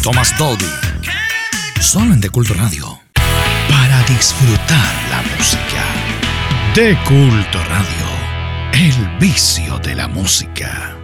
Thomas Dolby. Solo en De Culto Radio. Para disfrutar la música. De Culto Radio. El vicio de la música.